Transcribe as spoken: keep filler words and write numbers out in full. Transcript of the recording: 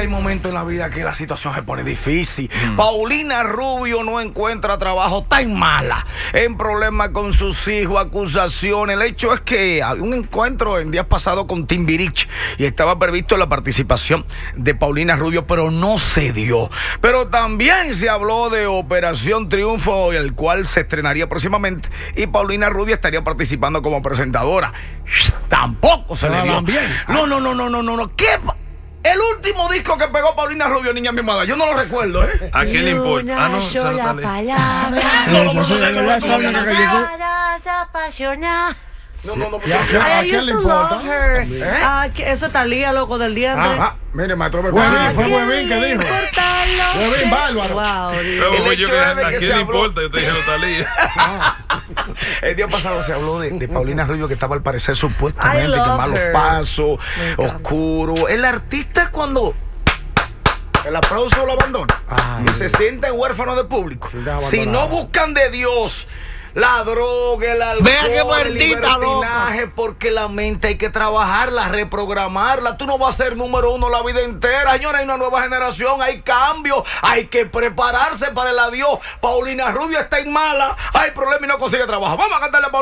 hay momentos en la vida que la situación se pone difícil. Mm. Paulina Rubio no encuentra trabajo, tan mala, en problemas con sus hijos, acusaciones. El hecho es que había un encuentro en días pasados con Timbirich y estaba previsto la participación de Paulina Rubio, pero no se dio. Pero también se habló de Operación Triunfo, el cual se estrenaría próximamente, y Paulina Rubio estaría participando como presentadora. Tampoco se le dio. No, no, no, no, no, no, no. ¿Qué? El último disco que pegó Paulina Rubio, niña mimada, yo no lo recuerdo, ¿eh? ¿A quién le importa? Ah, no, sola palabra. No, no, no, no, No, no, no. ¿A quién le importa? ¿Eh? Ah, eso es Talía, loco, del diantre. Ajá. Mire, maestro, me ah, fue Huevín que dijo. Huevín bárbaro. Wow, el hecho ¿A quién le importa? Yo te dije Talía. El día pasado se habló de, de Paulina Rubio, que estaba al parecer supuestamente que malos pasos, oscuro. El artista cuando el aplauso lo abandona Ay, y se siente huérfano de público. Si no buscan de Dios la droga, el alcohol, el libertinaje, porque la mente hay que trabajarla, reprogramarla. Tú no vas a ser número uno la vida entera, señora. Hay una nueva generación, hay cambios, hay que prepararse para el adiós. Paulina Rubio está en mala, hay problemas y no consigue trabajo. Vamos a cantarle a Paulina.